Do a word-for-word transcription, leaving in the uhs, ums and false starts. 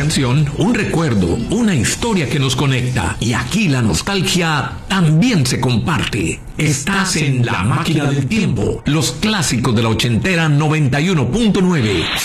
canción, un recuerdo, una historia que nos conecta. Y aquí la nostalgia también se comparte. Estás en La Máquina del Tiempo, los clásicos de la ochentera noventa y uno punto nueve.